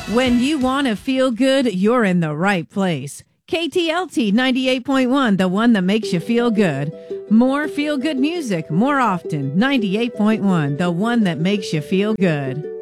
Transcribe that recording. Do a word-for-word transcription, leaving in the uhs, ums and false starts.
When you want to feel good, you're in the right place. K T L T ninety-eight point one, the one that makes you feel good. More feel-good music, more often. ninety-eight point one, the one that makes you feel good.